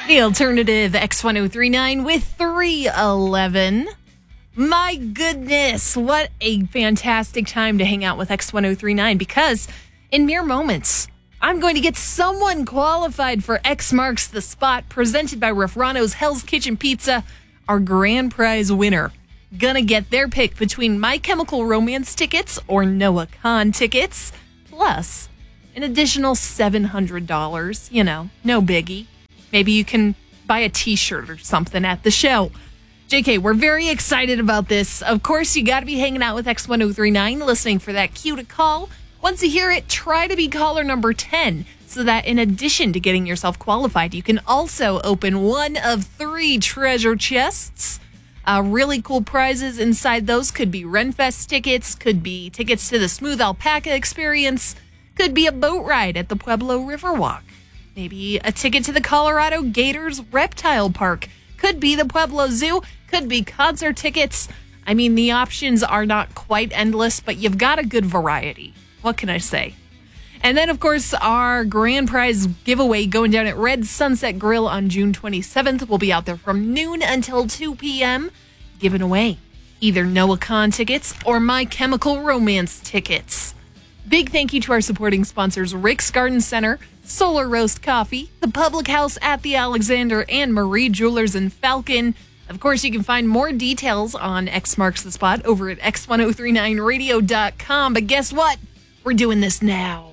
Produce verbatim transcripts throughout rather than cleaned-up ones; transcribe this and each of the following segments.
The alternative X ten thirty-nine with three eleven. My goodness, what a fantastic time to hang out with X ten thirty-nine, because in mere moments, I'm going to get someone qualified for X Marks the Spot, presented by Refrano's Hell's Kitchen Pizza, our grand prize winner. Gonna get their pick between My Chemical Romance tickets or Noah Kahn tickets, plus an additional seven hundred dollars. You know, no biggie. Maybe you can buy a t-shirt or something at the show. J K, we're very excited about this. Of course, you got to be hanging out with X ten thirty-nine, listening for that cue to call. Once you hear it, try to be caller number ten, so that in addition to getting yourself qualified, you can also open one of three treasure chests. Uh, really cool prizes inside those could be Renfest tickets, could be tickets to the Smooth Alpaca Experience, could be a boat ride at the Pueblo Riverwalk. Maybe a ticket to the Colorado Gators Reptile Park. Could be the Pueblo Zoo. Could be concert tickets. I mean, the options are not quite endless, but you've got a good variety. What can I say? And then, of course, our grand prize giveaway going down at Red Sunset Grill on June twenty-seventh. We'll be out there from noon until two p.m. giving away either Noah Kahn tickets or My Chemical Romance tickets. Big thank you to our supporting sponsors, Rick's Garden Center, Solar Roast Coffee, the Public House at the Alexander, and Marie Jewelers in Falcon. Of course, you can find more details on X Marks the Spot over at x ten thirty-nine radio dot com. But guess what? We're doing this now.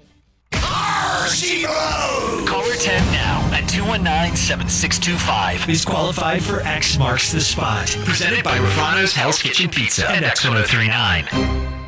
Caller ten now at two one nine, seven six two five is qualified for X Marks the Spot. Presented by Refrano's Hell's Kitchen Pizza and X ten thirty-nine.